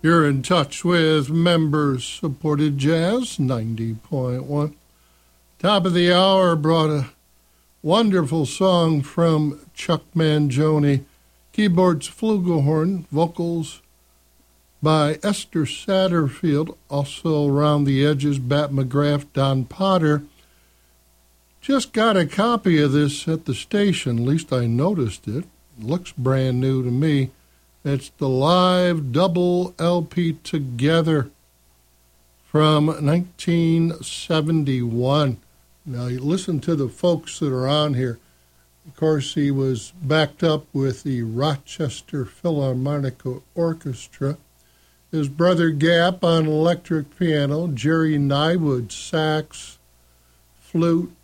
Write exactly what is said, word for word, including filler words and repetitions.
You're in touch with members-supported jazz, ninety point one. Top of the hour brought a wonderful song from Chuck Mangione. Keyboards, flugelhorn, vocals by Esther Satterfield. Also around the edges, Bat McGrath, Don Potter. Just got a copy of this at the station, at least I noticed it. It looks brand new to me. It's the live double L P Together from nineteen seventy-one. Now, you listen to the folks that are on here. Of course, he was backed up with the Rochester Philharmonic Orchestra. His brother Gap on electric piano, Jerry Nywood sax, flute,